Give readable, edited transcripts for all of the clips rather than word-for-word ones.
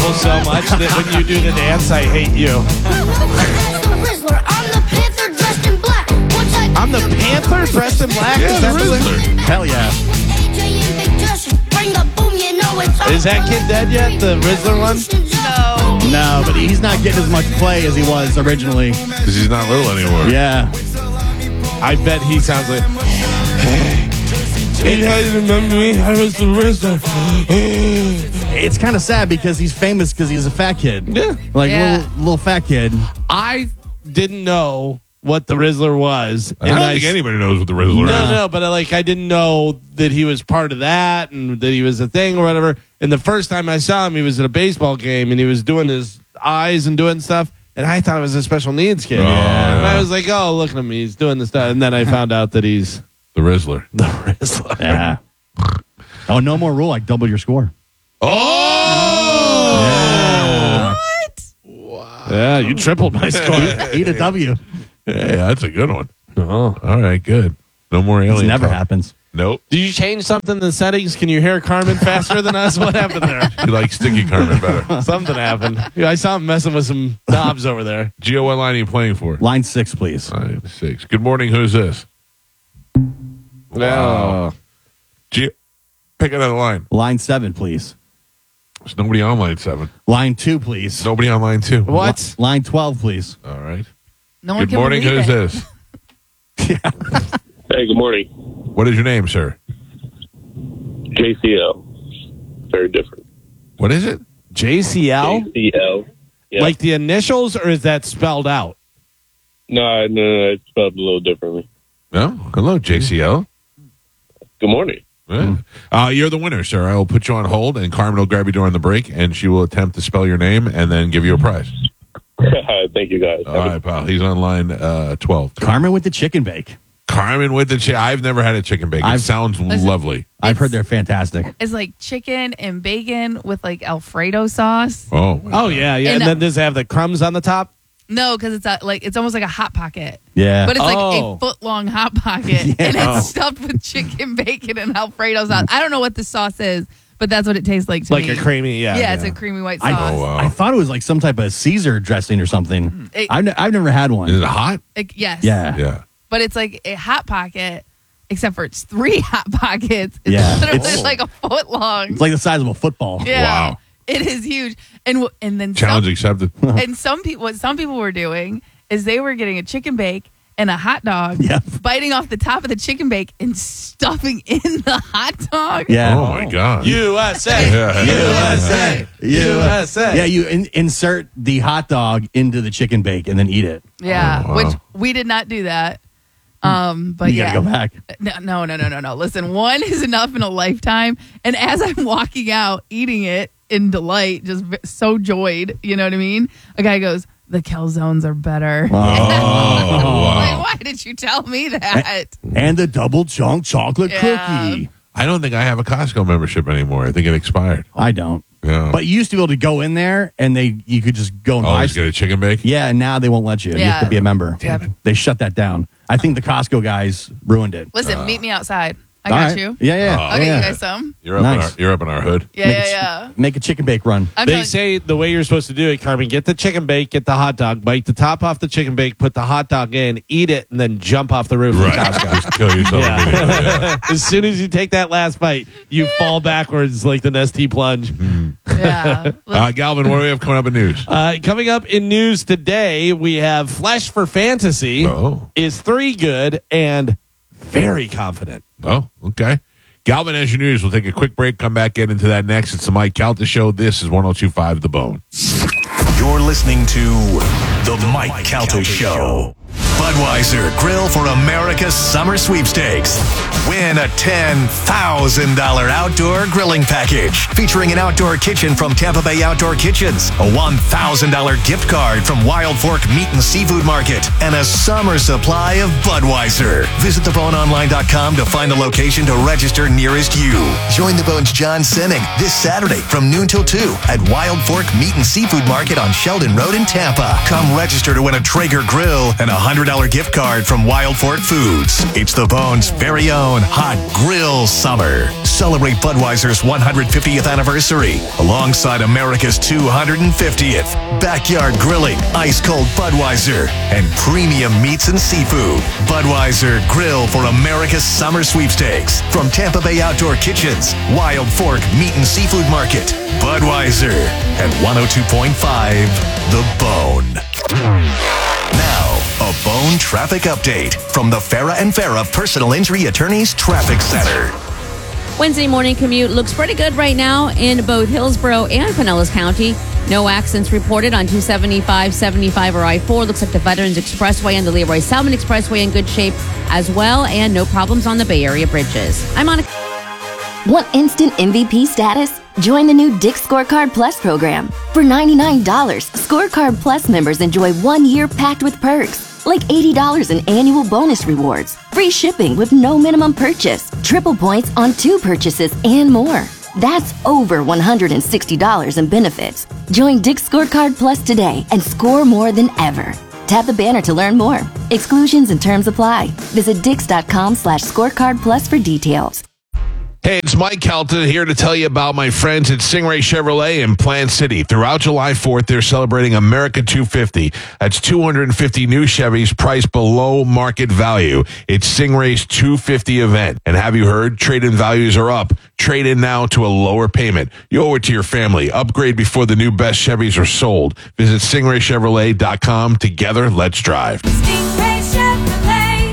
Rizzle so much that when you do the dance, I hate you. I'm the Panther dressed in black? Yeah, Is that the Rizzler. Hell yeah. Is that kid dead yet? The Rizzler one? No, but he's not getting as much play as he was originally. Because he's not little anymore. Yeah. I bet he sounds like. Hey, how you remember me? I was the Rizzler. It's kind of sad because he's famous because he's a fat kid. Yeah. Like Yeah. little fat kid. I didn't know what the Rizzler was. I don't think anybody knows what the Rizzler is. No, but I didn't know that he was part of that and that he was a thing or whatever. And the first time I saw him, he was at a baseball game and he was doing his eyes and doing stuff. And I thought it was a special needs kid. Yeah. And I was like, oh, look at him. He's doing this stuff. And then I found out that he's The Rizzler. the Rizzler. Yeah. Oh, no more rule. Like double your score. Oh! Yeah, you tripled my score. Eat a W. Hey, that's a good one. Oh. All right, good. No more It alien never talk. happens. Nope. Did you change something in the settings? Can you hear Carmen faster than us? What happened there? You like Sticky Carmen better. Something happened. Yeah, I saw him messing with some knobs over there. Gio, what line are you playing for? Line 6, please. Line 6. Good morning. Who's this? Wow. Gio, pick another line. Line 7, please. There's nobody on line 7. Line 2, please. Nobody on line 2. What? Line 12, please. All right. No one Good can morning. believe Who's it. this? Hey, good morning. What is your name, sir? JCL. Very different. What is it? JCL? JCL. Yeah. Like the initials, or is that spelled out? No, it's spelled a little differently. No. Hello, JCL. Good morning. Yeah. You're the winner, sir. I will put you on hold, and Carmen will grab you during the break, and she will attempt to spell your name and then give you a prize. Thank you, guys. All right, pal. He's on line 12. Carmen with the chicken bake. Carmen with the I've never had a chicken bake. It sounds lovely. I've heard they're fantastic. It's like chicken and bacon with like Alfredo sauce. Oh. Oh, yeah. And then does it have the crumbs on the top? No, because it's almost like a hot pocket. Yeah. But it's like Oh. a foot long hot pocket, and it's stuffed with chicken, bacon, and Alfredo sauce. I don't know what the sauce is, but that's what it tastes like to Like me. a creamy, Yeah, it's a creamy white sauce. I thought it was like some type of Caesar dressing or something. It- I've never had one. Is it hot? Yes. Yeah. Yeah. But it's like a hot pocket, except for it's 3 hot pockets. It's Yeah. literally It's- like a foot long. It's like the size of a football. Yeah. Wow. It is huge. And then Challenge accepted. and what some people were doing is they were getting a chicken bake and a hot dog, Yep. biting off the top of the chicken bake and stuffing in the hot dog. Yeah. Oh, my God. USA. Yeah. USA. USA. Yeah, you insert the hot dog into the chicken bake and then eat it. Yeah, Oh, wow. which we did not do that. But You yeah, gotta go back. No. Listen, one is enough in a lifetime. And as I'm walking out, eating it in delight, just so joyed, you know what I mean? A guy goes, "The calzones are better." Oh, wow. Like, why did you tell me that? And the double chunk chocolate Yeah. cookie. I don't think I have a Costco membership anymore. I think it expired. I don't. Yeah. But you used to be able to go in there and you could just go and buy Always get a chicken bake? Yeah, and now they won't let you. You have Yeah. to be a member. Damn it. They shut that down. I think the Costco guys ruined it. Listen, meet me outside. I All got right. you. Yeah. I'll get yeah. you guys some. You're up, Nice. you're up in our hood. Yeah. Make a chicken bake run. I'm They telling- say the way you're supposed to do it, Carmen, get the chicken bake, get the hot dog, bite the top off the chicken bake, put the hot dog in, eat it, and then jump off the roof of Right. Costco. Just kill yourself Yeah. immediately. Yeah. As soon as you take that last bite, you fall backwards like the Nestea plunge. yeah. Galvin, what do we have coming up in news? Coming up in news today, we have Flesh for Fantasy Oh. is 3 good and very confident. Oh, okay. Galvin, as your news, we'll take a quick break, come back, get into that next. It's the Mike Calta Show. This is 102.5 The Bone. You're listening to The Mike Calta Show. Budweiser Grill for America's Summer Sweepstakes. Win a $10,000 outdoor grilling package featuring an outdoor kitchen from Tampa Bay Outdoor Kitchens, a $1,000 gift card from Wild Fork Meat and Seafood Market, and a summer supply of Budweiser. Visit theboneonline.com to find a location to register nearest you. Join the Bone's John Sinning this Saturday from noon till 2 at Wild Fork Meat and Seafood Market on Sheldon Road in Tampa. Come register to win a Traeger grill and a $100 gift card from Wild Fork Foods. It's the Bone's very own hot grill summer. Celebrate Budweiser's 150th anniversary alongside America's 250th. Backyard grilling, ice-cold Budweiser, and premium meats and seafood. Budweiser Grill for America's Summer Sweepstakes. From Tampa Bay Outdoor Kitchens, Wild Fork Meat and Seafood Market. Budweiser at 102.5 The Bone. Now, a Bone traffic update from the Farah and Farah Personal Injury Attorneys Traffic Center. Wednesday morning commute looks pretty good right now in both Hillsborough and Pinellas County. No accidents reported on 275, 75, or I-4. Looks like the Veterans Expressway and the Leroy Salmon Expressway in good shape as well, and no problems on the Bay Area bridges. I'm Monica. Want instant MVP status? Join the new Dick's Scorecard Plus program. For $99, Scorecard Plus members enjoy 1 year packed with perks, like $80 in annual bonus rewards, free shipping with no minimum purchase, triple points on 2 purchases, and more. That's over $160 in benefits. Join Dick's Scorecard Plus today and score more than ever. Tap the banner to learn more. Exclusions and terms apply. Visit dix.com/scorecard plus for details. Hey, it's Mike Calta here to tell you about my friends at Stingray Chevrolet in Plant City. Throughout July 4th, they're celebrating America 250. That's 250 new Chevys priced below market value. It's Stingray's 250 event. And have you heard? Trade-in values are up. Trade in now to a lower payment. You owe it to your family. Upgrade before the new best Chevys are sold. Visit StingrayChevrolet.com. Together, let's drive. Stingray Chevrolet.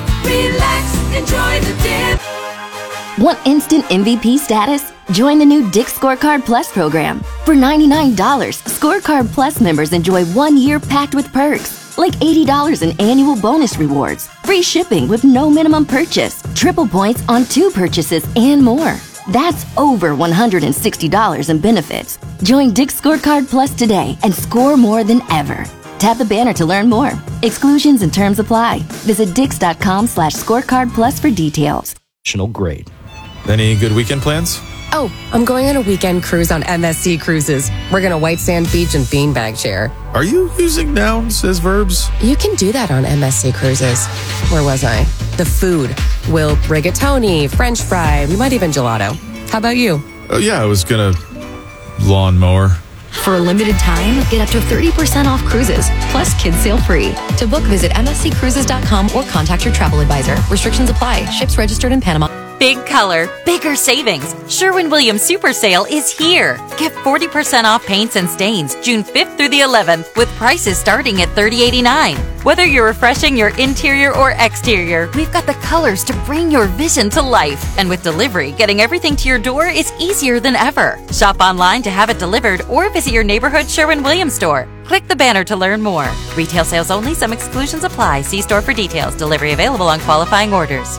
Relax, enjoy the dip. Want instant MVP status? Join the new Dick's Scorecard Plus program. For $99, Scorecard Plus members enjoy 1 year packed with perks, like $80 in annual bonus rewards, free shipping with no minimum purchase, triple points on 2 purchases, and more. That's over $160 in benefits. Join Dick's Scorecard Plus today and score more than ever. Tap the banner to learn more. Exclusions and terms apply. Visit dix.com/scorecard plus for details. Grade. Any good weekend plans? Oh, I'm going on a weekend cruise on MSC Cruises. We're going to White Sand Beach and beanbag share. Are you using nouns as verbs? You can do that on MSC Cruises. Where was I? The food. We'll rigatoni, French fry, we might even gelato. How about you? Oh, yeah, I was going to lawnmower. For a limited time, get up to 30% off cruises, plus kids sail free. To book, visit msccruises.com or contact your travel advisor. Restrictions apply. Ships registered in Panama. Big color, bigger savings. Sherwin-Williams Super Sale is here. Get 40% off paints and stains June 5th through the 11th with prices starting at $30.89. Whether you're refreshing your interior or exterior, we've got the colors to bring your vision to life. And with delivery, getting everything to your door is easier than ever. Shop online to have it delivered or visit your neighborhood Sherwin-Williams store. Click the banner to learn more. Retail sales only. Some exclusions apply. See store for details. Delivery available on qualifying orders.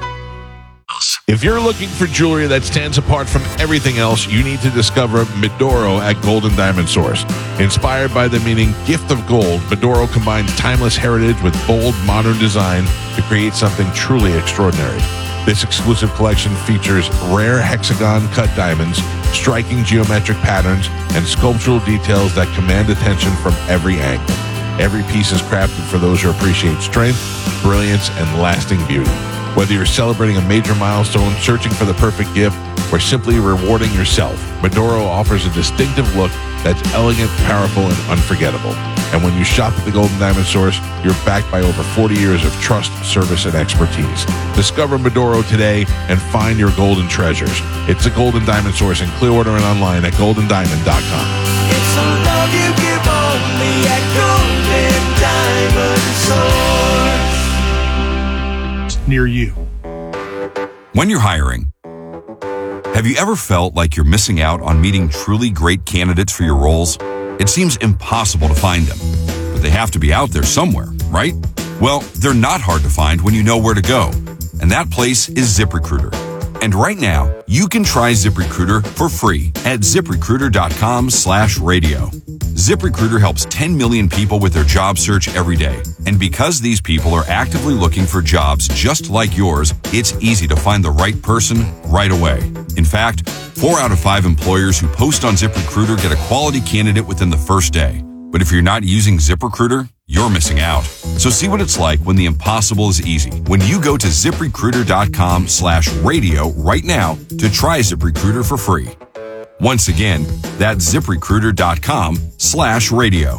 If you're looking for jewelry that stands apart from everything else, you need to discover Medoro at Golden Diamond Source. Inspired by the meaning gift of gold, Medoro combines timeless heritage with bold, modern design to create something truly extraordinary. This exclusive collection features rare hexagon-cut diamonds, striking geometric patterns, and sculptural details that command attention from every angle. Every piece is crafted for those who appreciate strength, brilliance, and lasting beauty. Whether you're celebrating a major milestone, searching for the perfect gift, or simply rewarding yourself, Medoro offers a distinctive look that's elegant, powerful, and unforgettable. And when you shop at the Golden Diamond Source, you're backed by over 40 years of trust, service, and expertise. Discover Medoro today and find your golden treasures. It's the Golden Diamond Source in Clearwater and online at goldendiamond.com. It's a love you give only at Golden Diamond Source. Near you. When you're hiring, have you ever felt like you're missing out on meeting truly great candidates for your roles? It seems impossible to find them, but they have to be out there somewhere, right? Well, they're not hard to find when you know where to go, and that place is ZipRecruiter. And right now, you can try ZipRecruiter for free at ZipRecruiter.com/radio. ZipRecruiter helps 10 million people with their job search every day. And because these people are actively looking for jobs just like yours, it's easy to find the right person right away. In fact, 4 out of 5 employers who post on ZipRecruiter get a quality candidate within the first day. But if you're not using ZipRecruiter, you're missing out. So see what it's like when the impossible is easy. When you go to ZipRecruiter.com/radio right now to try ZipRecruiter for free. Once again, that's ZipRecruiter.com/radio.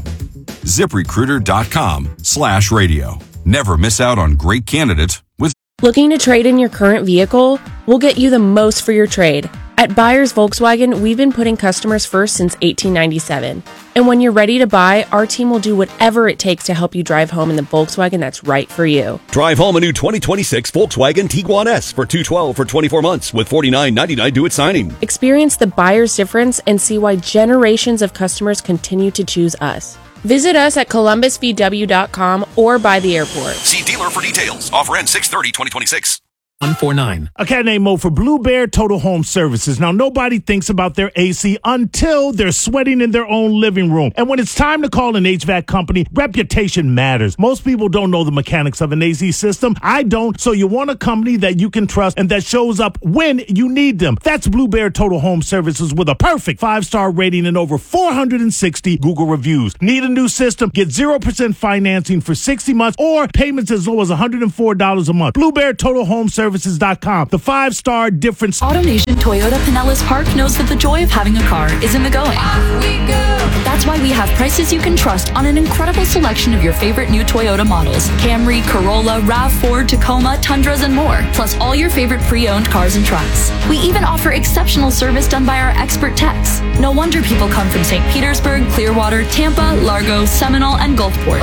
ZipRecruiter.com/radio. Never miss out on great candidates with. Looking to trade in your current vehicle? We'll get you the most for your trade. At Buyers Volkswagen, we've been putting customers first since 1897. And when you're ready to buy, our team will do whatever it takes to help you drive home in the Volkswagen that's right for you. Drive home a new 2026 Volkswagen Tiguan S for $212 for 24 months with $49.99 due at signing. Experience the buyer's difference and see why generations of customers continue to choose us. Visit us at columbusvw.com or by the airport. See dealer for details. Offer ends 6/30/2026. 149. A cat named Mo for Blue Bear Total Home Services. Now, nobody thinks about their AC until they're sweating in their own living room. And when it's time to call an HVAC company, reputation matters. Most people don't know the mechanics of an AC system. I don't. So you want a company that you can trust and that shows up when you need them. That's Blue Bear Total Home Services with a perfect 5-star rating and over 460 Google reviews. Need a new system? Get 0% financing for 60 months or payments as low as $104 a month. Blue Bear Total Home Services.com. The 5-star difference. AutoNation Toyota Pinellas Park knows that the joy of having a car is in the going. That's why we have prices you can trust on an incredible selection of your favorite new Toyota models. Camry, Corolla, RAV4, Tacoma, Tundras, and more. Plus all your favorite pre-owned cars and trucks. We even offer exceptional service done by our expert techs. No wonder people come from St. Petersburg, Clearwater, Tampa, Largo, Seminole, and Gulfport.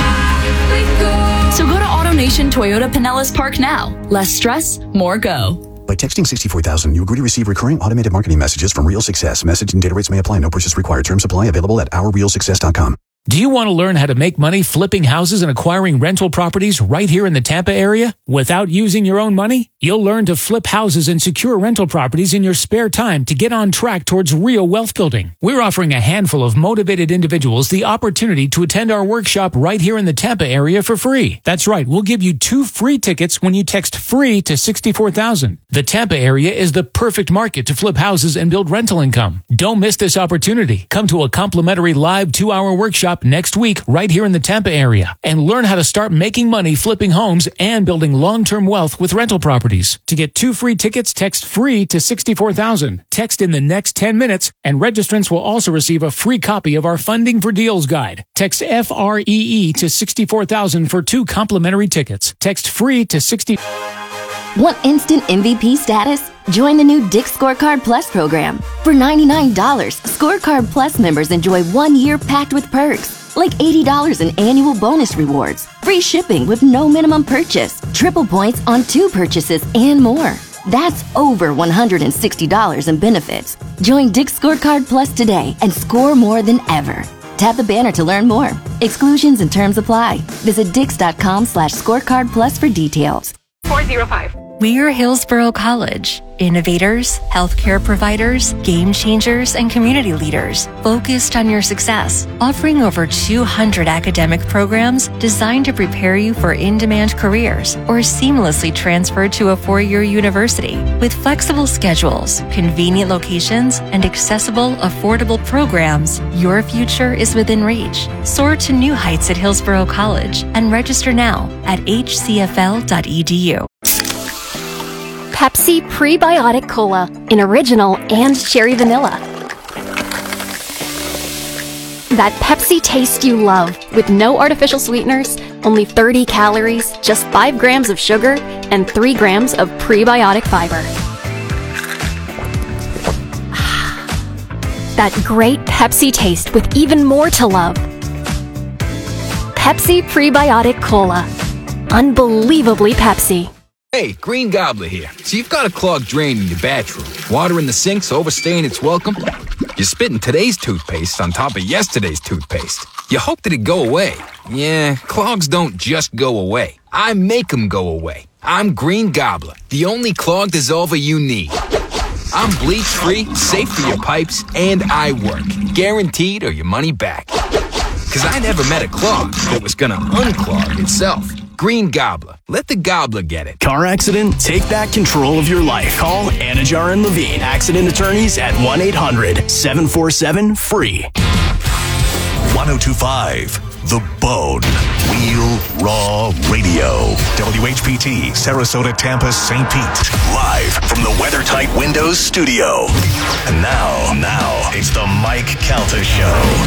So go to AutoNation Toyota Pinellas Park now. Less stress, more go. By texting 64,000, you agree to receive recurring automated marketing messages from Real Success. Message and data rates may apply. No purchase required. Terms apply. Available at OurRealSuccess.com. Do you want to learn how to make money flipping houses and acquiring rental properties right here in the Tampa area without using your own money? You'll learn to flip houses and secure rental properties in your spare time to get on track towards real wealth building. We're offering a handful of motivated individuals the opportunity to attend our workshop right here in the Tampa area for free. That's right, we'll give you 2 free tickets when you text FREE to 64,000. The Tampa area is the perfect market to flip houses and build rental income. Don't miss this opportunity. Come to a complimentary live 2-hour workshop next week right here in the Tampa area and learn how to start making money flipping homes and building long-term wealth with rental properties. To get 2 free tickets, text FREE to 64,000. Text in the next 10 minutes and registrants will also receive a free copy of our Funding for Deals guide. Text FREE to 64,000 for 2 complimentary tickets. Text FREE to 60. Want instant MVP status? Join the new Dick's Scorecard Plus program. For $99, Scorecard Plus members enjoy 1 year packed with perks, like $80 in annual bonus rewards, free shipping with no minimum purchase, triple points on 2 purchases, and more. That's over $160 in benefits. Join Dick's Scorecard Plus today and score more than ever. Tap the banner to learn more. Exclusions and terms apply. Visit Dix.com/scorecard plus for details. 405. We're Hillsborough College. Innovators, healthcare providers, game changers, and community leaders focused on your success, offering over 200 academic programs designed to prepare you for in-demand careers or seamlessly transfer to a 4-year university. With flexible schedules, convenient locations, and accessible, affordable programs, your future is within reach. Soar to new heights at Hillsborough College and register now at hcfl.edu. Pepsi Prebiotic Cola in original and cherry vanilla. That Pepsi taste you love with no artificial sweeteners, only 30 calories, just 5 grams of sugar, and 3 grams of prebiotic fiber. That great Pepsi taste with even more to love. Pepsi Prebiotic Cola. Unbelievably Pepsi. Hey, Green Gobbler here. So you've got a clogged drain in your bathroom. Water in the sink's overstaying its welcome. You're spitting today's toothpaste on top of yesterday's toothpaste. You hope that it go away. Yeah, clogs don't just go away. I make them go away. I'm Green Gobbler, the only clog dissolver you need. I'm bleach-free, safe for your pipes, and I work. Guaranteed or your money back. Because I never met a clog that was gonna unclog itself. Green Gobbler. Let the gobbler get it. Car accident? Take back control of your life. Call Anajar and Levine, accident attorneys at 1-800-747-FREE. 1025 The Bone. Real Raw Radio. WHPT, Sarasota, Tampa, St. Pete. Live from the WeatherTight Windows studio. And now, it's the Mike Calta Show.